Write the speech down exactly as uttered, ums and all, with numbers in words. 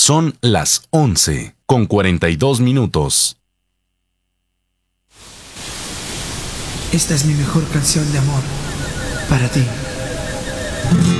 Son las once con cuarenta y dos minutos. Esta es mi mejor canción de amor para ti.